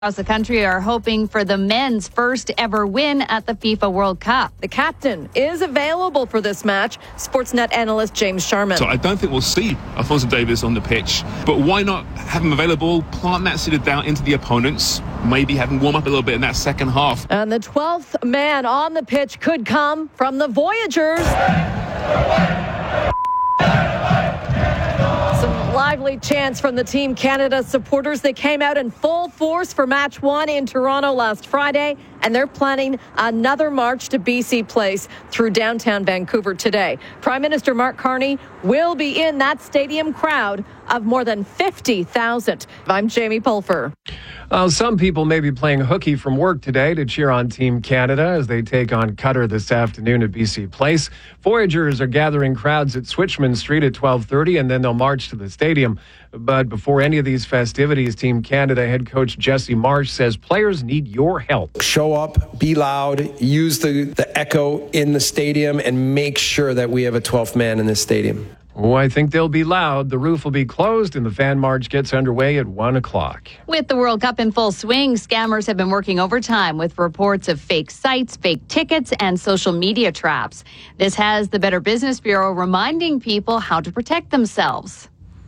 Across the country are hoping for the men's first ever win at the FIFA World Cup. The captain is available for this match, Sportsnet analyst James Sharman. So I don't think we'll see Alphonso Davies on the pitch, but why not have him available, plant that seeded down into the opponents, maybe have him warm up a little bit in that second half. And the 12th man on the pitch could come from the Voyagers. Lively chants from the Team Canada supporters. They came out in full force for Match 1 in Toronto last Friday, and they're planning another march to BC Place through downtown Vancouver today. Prime Minister Mark Carney will be in that stadium crowd of more than 50,000. I'm Jamie Pulfer. Some people may be playing hooky from work today to cheer on Team Canada as they take on Qatar this afternoon at BC Place. Voyagers are gathering crowds at Switchman Street at 12:30, and then they'll march to the stadium. But before any of these festivities, Team Canada head coach Jesse Marsh says players need your help. Show up, be loud, use the echo in the stadium, and make sure that we have a 12th man in this stadium. Oh, I think they'll be loud. The roof will be closed and the fan march gets underway at 1 o'clock. With the World Cup in full swing, scammers have been working overtime with reports of fake sites, fake tickets, and social media traps. This has the Better Business Bureau reminding people how to protect themselves.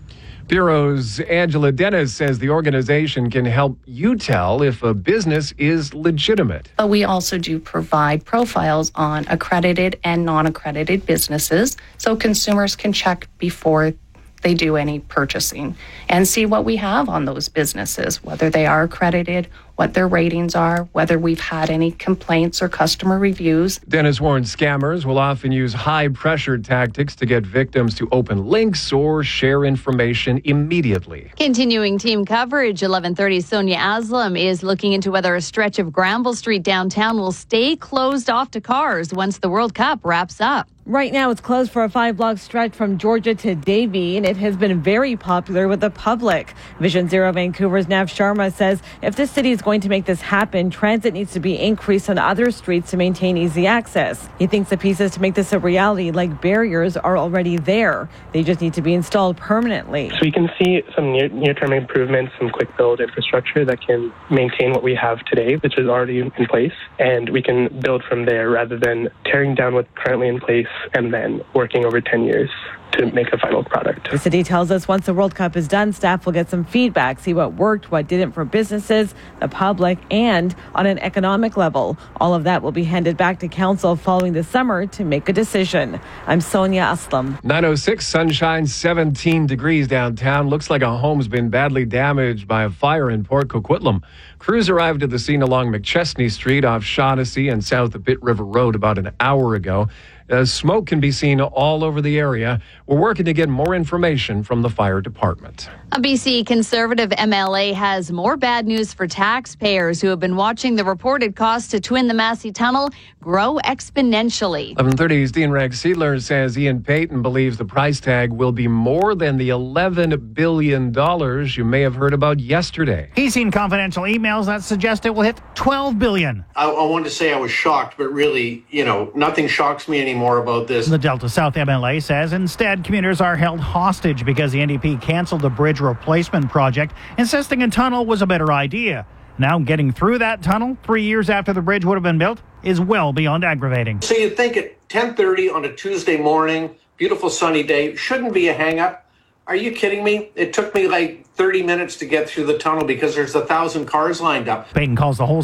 Bureau's Angela Dennis says the organization can help you tell if a business is legitimate. But we also do provide profiles on accredited and non-accredited businesses so consumers can check before they do any purchasing and see what we have on those businesses, whether they are accredited, what their ratings are, whether we've had any complaints or customer reviews. Dennis warns scammers will often use high-pressure tactics to get victims to open links or share information immediately. Continuing team coverage, 11:30's Sonia Aslam is looking into whether a stretch of Granville Street downtown will stay closed off to cars once the World Cup wraps up. Right now, it's closed for a 5-block stretch from Georgia to Davie, and it has been very popular with the public. Vision Zero Vancouver's Nav Sharma says if the city is going to make this happen, transit needs to be increased on other streets to maintain easy access. He thinks the pieces to make this a reality, like barriers, are already there. They just need to be installed permanently. So we can see some near-term improvements, some quick build infrastructure that can maintain what we have today, which is already in place, and we can build from there rather than tearing down what's currently in place and then working over 10 years to make a final product. The city tells us once the World Cup is done, staff will get some feedback, see what worked, what didn't for businesses, the public, and on an economic level. All of that will be handed back to council following the summer to make a decision. I'm Sonia Aslam. 9:06, sunshine, 17 degrees downtown. Looks like a home's been badly damaged by a fire in Port Coquitlam. Crews arrived at the scene along McChesney Street off Shaughnessy and south of Pitt River Road about an hour ago. Smoke can be seen all over the area. We're working to get more information from the fire department. A BC Conservative MLA has more bad news for taxpayers who have been watching the reported cost to twin the Massey Tunnel grow exponentially. 11:30's Dean Rex Seidler says Ian Payton believes the price tag will be more than the $11 billion you may have heard about yesterday. He's seen confidential emails that suggest it will hit $12 billion. I wanted to say I was shocked, but really, nothing shocks me anymore about this. The Delta South MLA says instead commuters are held hostage because the NDP canceled the bridge replacement project, insisting a tunnel was a better idea. Now getting through that tunnel 3 years after the bridge would have been built is well beyond aggravating. So you'd think at 10:30 on a Tuesday morning, beautiful sunny day, shouldn't be a hang-up. Are you kidding me? It took me like 30 minutes to get through the tunnel because there's 1,000 cars lined up. Payton calls the whole